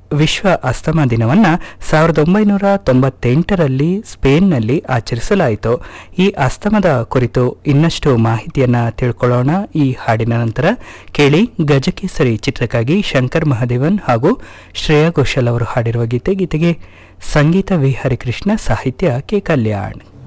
ವಿಶ್ವ ಅಸ್ತಮಾ ದಿನವನ್ನು 1998ರಲ್ಲಿ ಸ್ಪೇನ್ನಲ್ಲಿ ಆಚರಿಸಲಾಯಿತು. ಈ ಅಸ್ತಮದ ಕುರಿತು ಇನ್ನಷ್ಟು ಮಾಹಿತಿಯನ್ನು ತಿಳ್ಕೊಳ್ಳೋಣ ಈ ಹಾಡಿನ ನಂತರ. ಕೇಳಿ ಗಜಕೇಸರಿ ಚಿತ್ರಕ್ಕಾಗಿ ಶಂಕರ್ ಮಹಾದೇವನ್ ಹಾಗೂ ಶ್ರೇಯಾ ಘೋಷಾಲ್ ಅವರು ಹಾಡಿರುವ ಗೀತೆಗೆ ಸಂಗೀತ ವಿ ಹರಿಕೃಷ್ಣ, ಸಾಹಿತ್ಯ ಕೆ ಕಲ್ಯಾಣ್.